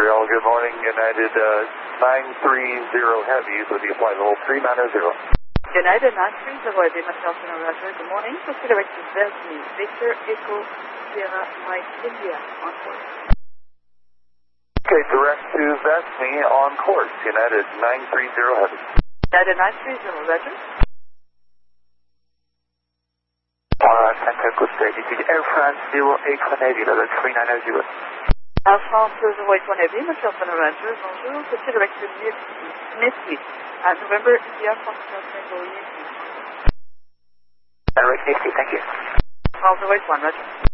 Montreal, good morning. United 930 Heavy with the flight level 390. United 930 Heavy, Montreal, Roger. Good morning. Proceed direct to Vesny, Victor Echo Sierra Mike India on course. Okay, direct to Vesny on course. United 930 Heavy. United 930, Roger. Center Coast Altitude Air France 08 Heavy, level 390. Air France 08 Heavy, Montreal, Roger. Bonjour. Proceed direct to Nifty. November India, Foxtrot Tango Yankee. Direct Nifty, thank you. France 08 Roger.